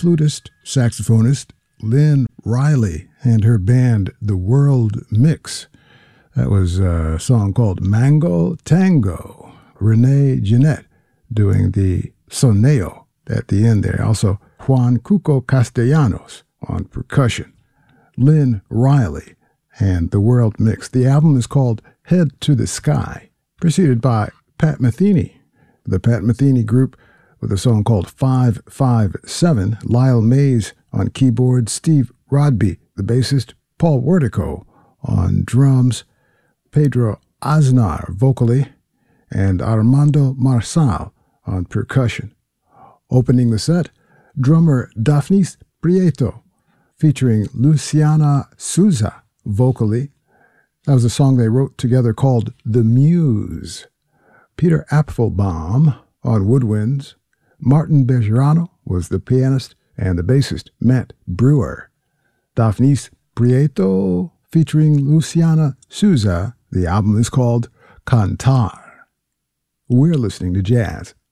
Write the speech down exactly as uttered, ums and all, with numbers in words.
flutist, saxophonist Lynn Riley and her band The World Mix. That was a song called Mango Tango. Renee Jeanette doing the soneo at the end there. Also, Juan Cuco Castellanos on percussion. Lynn Riley and The World Mix. The album is called Head to the Sky, preceded by Pat Metheny. The Pat Metheny Group with a song called five five seven. Lyle Mays on keyboards, Steve Rodby, the bassist, Paul Wertico on drums, Pedro Aznar vocally, and Armando Marsal on percussion. Opening the set, drummer Daphnis Prieto, featuring Luciana Souza vocally. That was a song they wrote together called The Muse. Peter Apfelbaum on woodwinds. Martin Bejarano was the pianist, and the bassist, Matt Brewer. Daphnis Prieto featuring Luciana Souza. The album is called Cantar. We're listening to jazz